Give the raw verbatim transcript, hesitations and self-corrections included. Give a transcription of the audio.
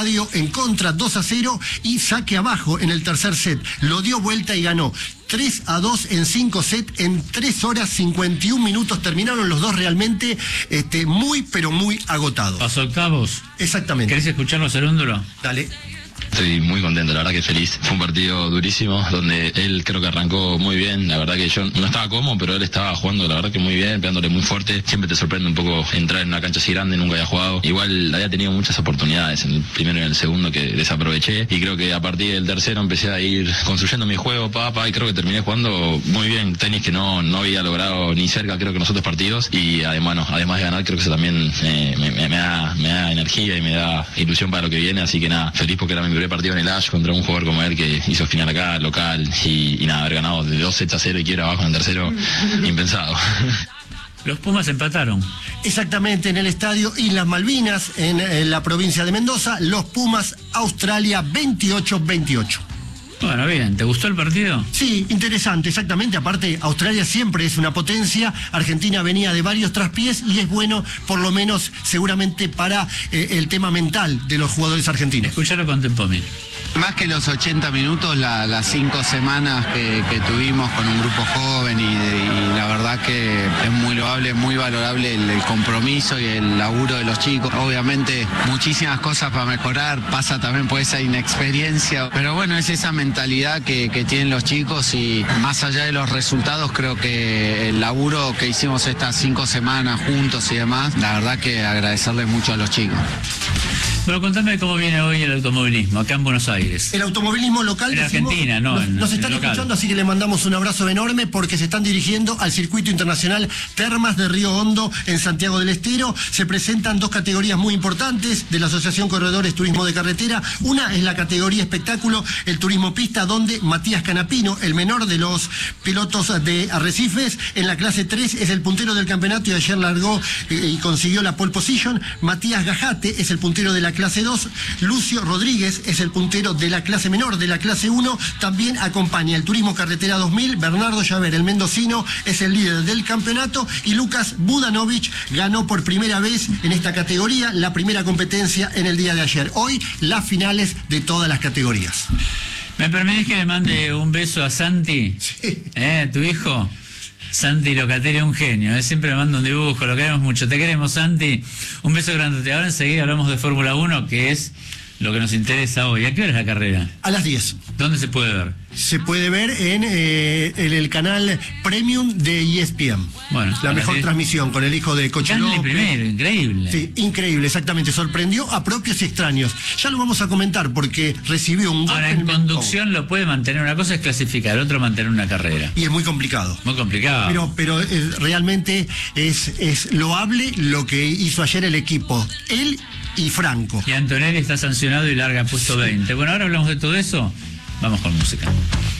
en contra dos a cero y saque abajo en el tercer set. Lo dio vuelta y ganó tres a dos en cinco sets en tres horas cincuenta y un minutos. Terminaron los dos realmente este, muy, pero muy agotados. Pasó octavos. Exactamente. ¿Querés escucharlo, Cerúndulo? Dale. Estoy muy contento, la verdad que feliz. Fue un partido durísimo, donde él creo que arrancó muy bien. La verdad que yo no estaba cómodo, pero él estaba jugando, la verdad que muy bien, pegándole muy fuerte. Siempre te sorprende un poco entrar en una cancha así grande, nunca había jugado. Igual había tenido muchas oportunidades en el primero y en el segundo que desaproveché. Y creo que a partir del tercero empecé a ir construyendo mi juego, pa, pa, y creo que terminé jugando muy bien. Tenis que no, no había logrado ni cerca, creo que en los otros partidos. Y además, no, además de ganar, creo que eso también eh, me, me, me, da, me da energía y me da ilusión para lo que viene. Así que nada, feliz porque era mi primer partido en el Ash contra un jugador como él que hizo final acá, local, y, y nada, haber ganado de dos sets a cero y quiera abajo en el tercero, impensado. Los Pumas empataron. Exactamente, en el estadio Islas Malvinas, en, en la provincia de Mendoza, los Pumas, Australia, veintiocho veintiocho. Bueno, bien, ¿te gustó el partido? Sí, interesante, exactamente. Aparte, Australia siempre es una potencia. Argentina venía de varios traspiés y es bueno, por lo menos, seguramente para eh, el tema mental de los jugadores argentinos. Escuchalo con Tempomir. Más que los ochenta minutos, la, las cinco semanas que, que tuvimos con un grupo joven y, y la verdad que es muy loable, muy valorable el, el compromiso y el laburo de los chicos. Obviamente muchísimas cosas para mejorar, pasa también por esa inexperiencia, pero bueno, es esa mentalidad que, que tienen los chicos y más allá de los resultados, creo que el laburo que hicimos estas cinco semanas juntos y demás, la verdad que agradecerle mucho a los chicos. Bueno, contame cómo viene hoy el automovilismo acá en Buenos Aires. El automovilismo local... En decimos, Argentina, no, Nos, en, nos en están local. escuchando, así que le mandamos un abrazo enorme porque se están dirigiendo al circuito internacional Termas de Río Hondo en Santiago del Estero. Se presentan dos categorías muy importantes de la Asociación Corredores Turismo de Carretera. Una es la categoría espectáculo, el turismo pista, donde Matías Canapino, el menor de los pilotos de Arrecifes, en la clase tres es el puntero del campeonato y ayer largó eh, y consiguió la pole position. Matías Gajate es el puntero de la clase dos. Lucio Rodríguez es el puntero de la clase menor, de la clase uno. También acompaña el Turismo Carretera dos mil. Bernardo Llaver, el mendocino, es el líder del campeonato. Y Lucas Budanovich ganó por primera vez en esta categoría la primera competencia en el día de ayer. Hoy las finales de todas las categorías. ¿Me permitís que le mande un beso a Santi? Sí. ¿Eh? ¿Tu hijo? Santi Locatelli es un genio, ¿eh? Siempre me manda un dibujo, lo queremos mucho. Te queremos, Santi. Un beso grande. Ahora enseguida hablamos de Fórmula uno, que es lo que nos interesa hoy. ¿A qué hora es la carrera? A las diez. ¿Dónde se puede ver? Se puede ver en, eh, en el canal Premium de E S P N. Bueno, la mejor diez. Transmisión con el hijo de Coche Ganle López. primero, increíble. Sí, increíble, exactamente. Sorprendió a propios y extraños. Ya lo vamos a comentar porque recibió un... Ahora, en conducción lo puede mantener. Una cosa es clasificar, otra mantener una carrera. Y es muy complicado. Muy complicado. Pero, pero eh, realmente es, es loable lo que hizo ayer el equipo. Él y Franco. Y Antonelli está sancionado y larga puesto veinte. Bueno, ahora hablamos de todo eso. Vamos con música.